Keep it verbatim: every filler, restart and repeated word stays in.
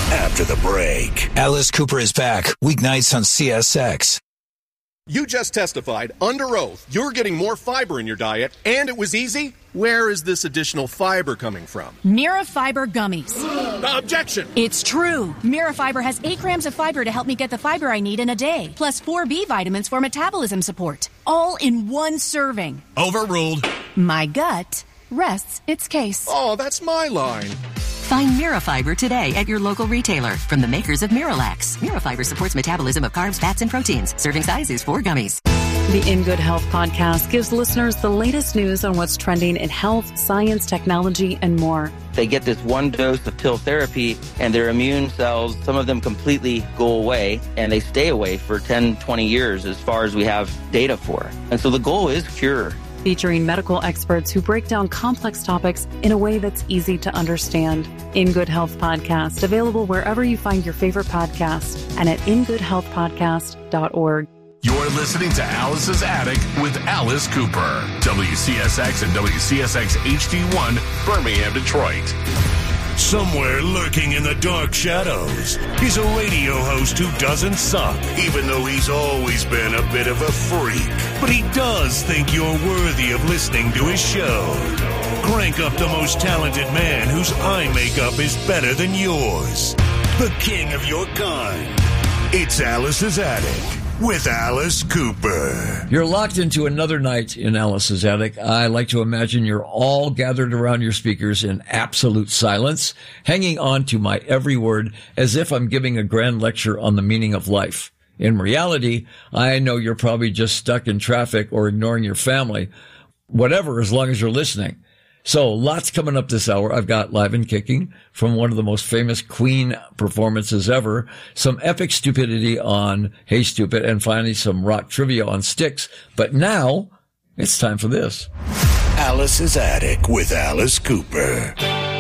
after the break. Alice Cooper is back, weeknights on C S X. You just testified under oath you're getting more fiber in your diet, and it was easy? Where is this additional fiber coming from? Mirafiber gummies. Objection! It's true. Mirafiber has eight grams of fiber to help me get the fiber I need in a day, plus four B vitamins for metabolism support, all in one serving. Overruled. My gut rests its case. Oh, that's my line. Find Mirafiber today at your local retailer from the makers of Miralax. Mirafiber supports metabolism of carbs, fats, and proteins. Serving size is four gummies. The In Good Health podcast gives listeners the latest news on what's trending in health, science, technology, and more. They get this one dose of pill therapy and their immune cells, some of them completely go away, and they stay away for ten, twenty years as far as we have data for. And so the goal is cure. Featuring medical experts who break down complex topics in a way that's easy to understand. In Good Health Podcast, available wherever you find your favorite podcasts and at in good health podcast dot org. You're listening to Alice's Attic with Alice Cooper. W C S X and W C S X H D one, Birmingham, Detroit. Somewhere lurking in the dark shadows, he's a radio host who doesn't suck, even though he's always been a bit of a freak. But he does think you're worthy of listening to his show. Crank up the most talented man whose eye makeup is better than yours. The king of your kind. It's Alice's Attic with Alice Cooper. You're locked into another night in Alice's Attic. I like to imagine you're all gathered around your speakers in absolute silence, hanging on to my every word as if I'm giving a grand lecture on the meaning of life. In reality, I know you're probably just stuck in traffic or ignoring your family. Whatever, as long as you're listening. So, lots coming up this hour. I've got Live and Kicking from one of the most famous Queen performances ever, some epic stupidity on Hey Stupid, and finally some rock trivia on Styx. But now, it's time for this. Alice's Attic with Alice Cooper.